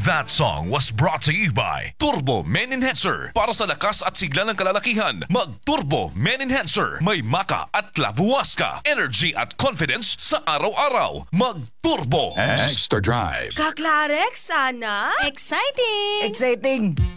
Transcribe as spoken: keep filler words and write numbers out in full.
That song was brought to you by Turbo Men Enhancer. Para sa lakas at sigla ng kalalakihan, mag-Turbo Men Enhancer. May maka at labuwas ka. Energy at confidence sa araw-araw. Mag-Turbo. Extra Drive. Kaklarek, sana? Exciting! Exciting!